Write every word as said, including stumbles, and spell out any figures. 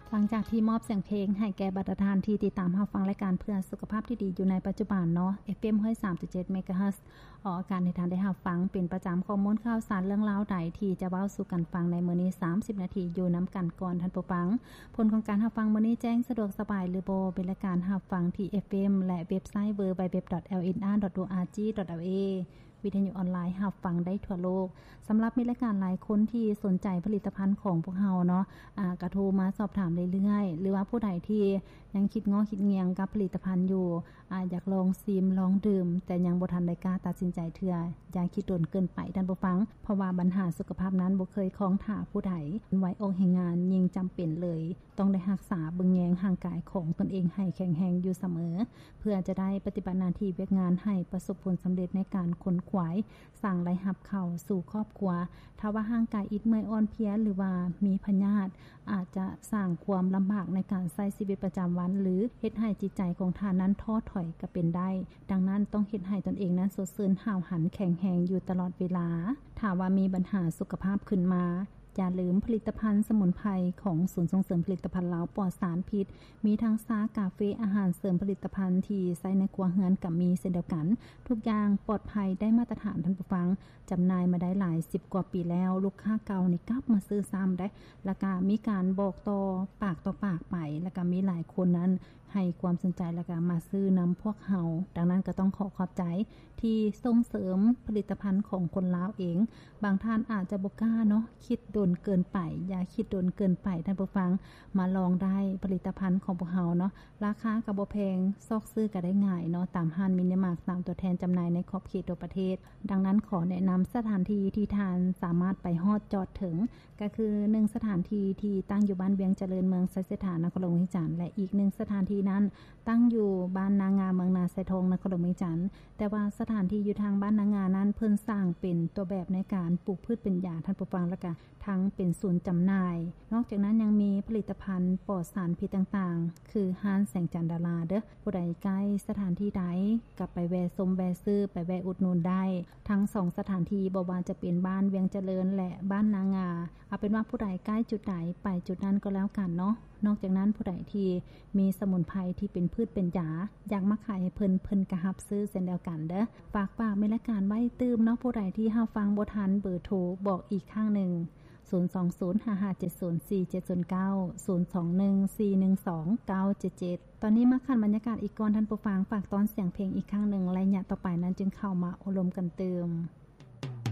หลังจากที่มอบเสียงเพลงให้แก่บรรดาท่านที่ติดตามรับฟังรายการเพื่อสุขภาพที่ดีอยู่ในปัจจุบันเนาะ เอฟ เอ็ม หนึ่งร้อยสามจุดเจ็ด เมกะเฮิรตซ์ออกอากาศในทางได้รับฟังเป็นประจำข้อมูลข่าวสารเรื่องราวใดที่จะเว้าสู่กันฟังในมื้อนี้สามสิบนาทีอยู่นํากันก่อนท่านผู้ฟังผลของการรับฟังมื้อนี้แจ้งสะดวกสบายหรือบ่เป็นรายการรับฟังที่ เอฟ เอ็ม และเว็บไซต์ ดับเบิลยู ดับเบิลยู ดับเบิลยู ดอท แอล เอ็น อาร์ ดอท โอ อาร์ จี ดอท แอล เอ วิทยุออนไลน์รับฟังได้ทั่วโลกสําหรับมีรายการหลายคนที่สนใจผลิตภัณฑ์ของพวกเฮาเนาะอ่ากระโทรมาสอบถามเรื่อยๆหรือว่าผู้ใดที่ยังคิดง้อคิดเงียงกับผลิตภัณฑ์อยู่อ่าอยากลองซิมลองดื่มแต่ยังบ่ทันได้กล้าตัดสินใจเทื่ออย่าคิดโดนเกินไปท่านผู้ฟังเพราะว่าปัญหาสุขภาพนั้นบ่เคยคล้องท่าผู้ใดไว้อกแห่งงานยิ่งจําเป็นเลยต้องได้รักษาเบิ่งแยงร่างกายของตนเองให้แข็งแรงอยู่เสมอเพื่อจะได้ปฏิบัติหน้าที่เวียกงานให้ประสบผลสําเร็จในการค้นขวายสร้างรายรับเข้าสู่ครอบครัวถ้าว่าร่างกายอิดเมื่อยอ่อนเพลียหรือว่ามีพยาธิอาจจะสร้างความลําบากในการใช้ชีวิตประจําวันหรือเฮ็ดให้จิตใจของท่านนั้นท้อถอยก็เป็นได้ดังนั้นต้องเฮ็ดให้ตนเองนั้นสดชื่นห้าวหันแข็งแรงอยู่ตลอดเวลาถ้าว่ามีปัญหาสุขภาพขึ้นมาอย่าลืมผลิตภัณฑ์สมุนไพรของศูนย์ส่งเสริมผลิตภัณฑ์ลาวปลอดสารพิษมีทั้งซากาเฟอาหารเสริมผลิตภัณฑ์ที่ใช้ในครัวเรือนกับมีเช่นเดียวกันทุกอย่างปลอดภัยได้มาตรฐานท่านผู้ฟังจำหน่ายมาได้หลายสิบกว่าปีแล้วลูกค้าเก่านี่กลับมาซื้อซ้ำได้แล้วก็มีการบอกต่อปากต่อปากไปแล้วก็มีหลายคนนั้นให้ความสนใจแล้วก็มาซื้อนําพวกเฮาดังนั้นก็ต้องขอขอบใจที่ส่งเสริมผลิตภัณฑ์ของคนลาวเองบางท่านอาจจะบ่กล้าเนาะคิดโดนเกินไปอย่าคิดโดนเกินไปท่านผู้ฟังมาลองได้ผลิตภัณฑ์ของพวกเฮาเนาะราคาก็บ่แพงซอกซื้อก็ได้ง่ายเนาะตามห้างมินิมาร์ทตามตัวแทนจำหน่ายในขอบเขตทั่วประเทศดังนั้นขอแนะนําสถานที่ที่ท่านสามารถไปฮอดจอดถึงก็คือหนึ่งสถานที่ที่ตั้งอยู่บ้านเวียงเจริญเมืองไสสถานนครหลวงเวียงจันทน์และอีกหนึ่งสถานที่นั้นตั้งอยู่บ้านนางาเมืองนาไซทองนครหลวงเวียงจันทน์แต่ว่าสถานที่อยู่ทางบ้านนางานั้นเพิ่นสร้างเป็นตัวแบบในการปลูกพืชเป็นยาท่านผู้ฟังแล้วก็ทั้งเป็นศูนย์จำหน่ายนอกจากนั้นยังมีผลิตภัณฑ์ปลอดสารพิษต่างๆคือห้านแสงจันทร์ดาราเด้อผู้ใดใกล้สถานที่ใดก็ไปแวะชมแวะซื้อไปแวะอุดหนุนได้ทั้งสองสถานที่บ่ว่าจะเป็นบ้านเวียงเจริญและบ้านนางาเอาเป็นว่าผู้ใดใกล้จุดใดไปจุดนั้นก็แล้วกันเนาะนอกจากนั้นผู้ใดที่มีสมุนไพรที่เป็นพืชเป็นยาอยากมาขายให้เพิ่นเพิ่นก็รับซื้อเช่นเดียวกันเด้อฝากปากมีรายการไว้ตื่มเนาะผู้ใดที่รับฟังบ่ทันเบอร์โทรบอกอีกครั้งนึงศูนย์ สอง ศูนย์ ห้า ห้า เจ็ด ศูนย์ สี่ เจ็ด ศูนย์ เก้า ศูนย์ สอง หนึ่ง สี่ หนึ่ง สอง เก้า เจ็ด เจ็ดตอนนี้มาคันบรรยากาศอีกก่อนท่านผู้ฟังฝากตอนเสียงเพลงอีกครั้งนึงและหยะต่อไปนั้นจึงเข้ามาอบรมกันเติม